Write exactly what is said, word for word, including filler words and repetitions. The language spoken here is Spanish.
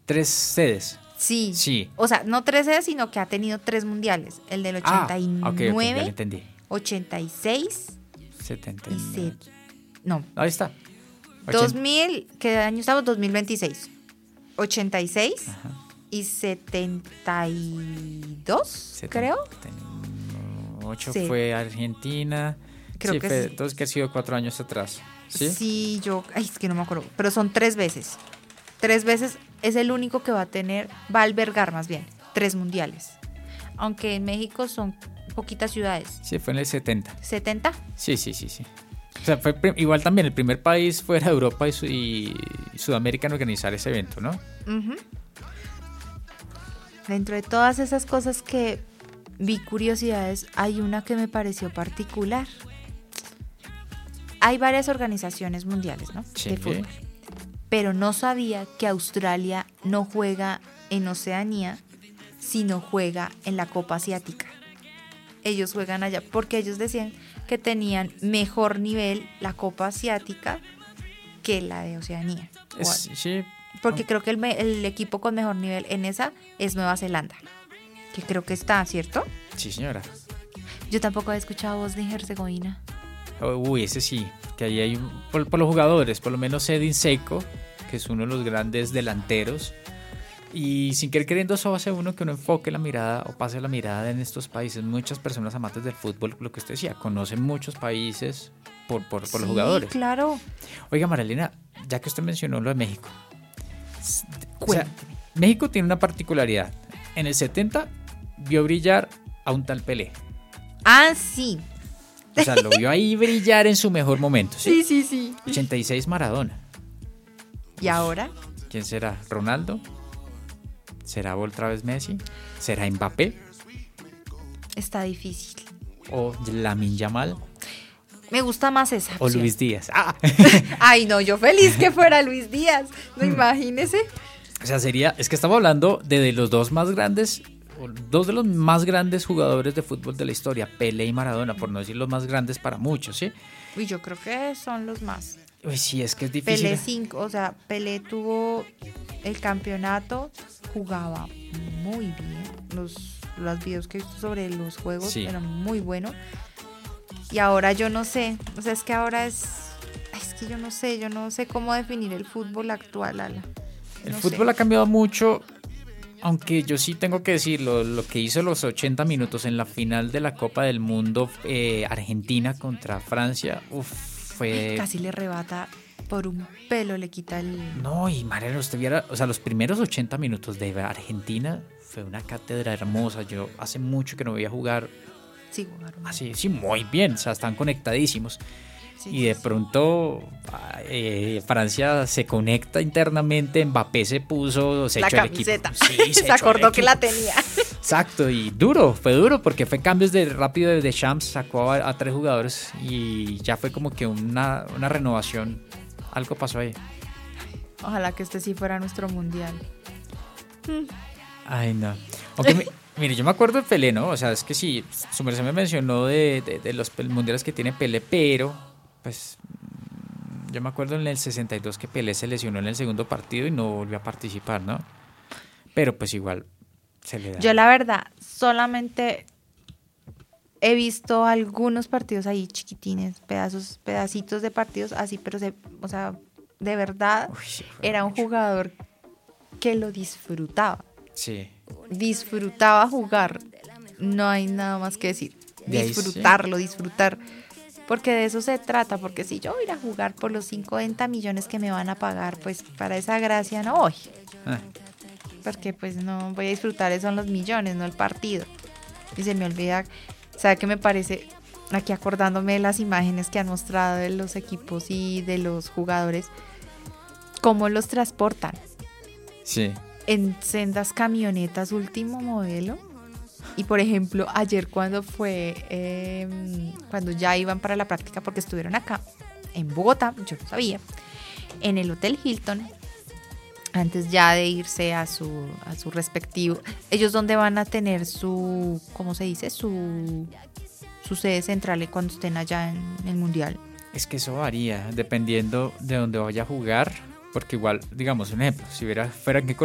Tres sedes. Sí. Sí. O sea, no tres sedes, sino que ha tenido tres mundiales. El del ochenta y nueve, ah, ok, ok, ya lo entendí. ochenta y seis setenta y y nueve. set- no, Ahí está. dos mil, ¿qué año estamos? dos mil veintiséis. ochenta y seis Ajá. y setenta y dos, creo. ocho Sí. fue Argentina. Creo sí, que fue, sí. Entonces que ha sido cuatro años atrás. ¿Sí? Sí, yo, ay, es que no me acuerdo, pero son tres veces. Tres veces es el único que va a tener, va a albergar más bien, tres mundiales. Aunque en México son poquitas ciudades. Sí, fue en el setenta. ¿setenta? Sí, sí, sí, sí. O sea, fue prim- igual también el primer país fuera de Europa y, Su- y Sudamérica en organizar ese evento, ¿no? Ujú. Dentro de todas esas cosas que vi curiosidades, hay una que me pareció particular. Hay varias organizaciones mundiales, ¿no? Sí. De fútbol. Pero no sabía que Australia no juega en Oceanía, sino juega en la Copa Asiática. Ellos juegan allá porque ellos decían que tenían mejor nivel la Copa Asiática que la de Oceanía. Es- sí. Porque creo que el, me- el equipo con mejor nivel en esa es Nueva Zelanda, que creo que está, ¿cierto? Sí, señora. Yo tampoco he escuchado Bosnia y Herzegovina. Uy, ese sí, que ahí hay un, por, por los jugadores, por lo menos Edin Dzeko, que es uno de los grandes delanteros, y sin querer queriendo eso hace uno que uno enfoque la mirada o pase la mirada en estos países. Muchas personas amantes del fútbol, lo que usted decía, conocen muchos países por, por, por Sí, los jugadores. claro. Oiga, Marilena, ya que usted mencionó lo de México, s- o sea, Cuénteme. México tiene una particularidad. En el setenta vio brillar a un tal Pelé. Ah, sí. O sea, lo vio ahí brillar en su mejor momento, ¿sí? Sí, sí, sí. ochenta y seis Maradona. ¿Y ahora? ¿Quién será? ¿Ronaldo? ¿Será otra vez Messi? ¿Será Mbappé? Está difícil. ¿O Lamine Yamal? Me gusta más esa ¿O opción. Luis Díaz? ¡Ah! Ay, no, yo feliz que fuera Luis Díaz. No, imagínese. O sea, sería... Es que estamos hablando de, de los dos más grandes... o dos de los más grandes jugadores de fútbol de la historia, Pelé y Maradona, por no decir los más grandes para muchos, ¿sí? Uy, yo creo que son los más. Uy, sí, es que es difícil. Pelé cinco, o sea, Pelé tuvo el campeonato, jugaba muy bien. Los, los videos que he visto sobre los juegos Sí. eran muy buenos. Y ahora yo no sé, o sea, es que ahora es, ay, es que yo no sé, yo no sé cómo definir el fútbol actual, Ala. El No fútbol sé. ha cambiado mucho, aunque yo sí tengo que decirlo, lo que hizo los ochenta minutos en la final de la Copa del Mundo, eh, Argentina contra Francia, uf, fue... Casi le rebata por un pelo, le quita el... No, y Mariano, usted viera, o sea, los primeros ochenta minutos de Argentina fue una cátedra hermosa. Yo hace mucho que no veía jugar Sí, jugaron. así, sí, muy bien, o sea, están conectadísimos. Sí, Y de sí, pronto eh, Francia se conecta internamente, Mbappé se puso, se la echó camiseta. el equipo. Sí, se echó el acordó que equipo. la tenía. Exacto, y duro, fue duro porque fue cambios de rápido de Champs, sacó a, a tres jugadores y ya fue como que una, una renovación, algo pasó ahí. Ojalá que este sí fuera nuestro mundial. Ay, no. Aunque, mi- mire, yo me acuerdo de Pelé, ¿no? O sea, es que sí, su merced me mencionó de, de, de los pel- mundiales que tiene Pelé, pero, pues, mm, yo me acuerdo en el sesenta y dos que Pelé se lesionó en el segundo partido y no volvió a participar, ¿no? Pero, pues, igual se le da. Yo la verdad solamente he visto algunos partidos ahí chiquitines, pedazos, pedacitos de partidos así, pero se, o sea, de verdad Uy, sí, fue era un mucho. jugador que lo disfrutaba, Sí. disfrutaba jugar. No hay nada más que decir. De ahí sí. Disfrutarlo, disfrutar. Porque de eso se trata, porque si yo voy a ir a jugar por los cincuenta millones que me van a pagar, pues para esa gracia no voy. Ah, Porque pues no voy a disfrutar, son los millones, no el partido. Y se me olvida, ¿sabe qué me parece? Aquí acordándome de las imágenes que han mostrado de los equipos y de los jugadores, cómo los transportan sí. en sendas camionetas último modelo. Y por ejemplo, ayer cuando fue, eh, cuando ya iban para la práctica, porque estuvieron acá, en Bogotá, yo no sabía, en el Hotel Hilton, antes ya de irse a su, a su respectivo, ellos donde van a tener su, ¿cómo se dice? Su, su sede central cuando estén allá en el Mundial. Es que eso varía dependiendo de dónde vaya a jugar, porque igual, digamos, un ejemplo, si hubiera, fuera en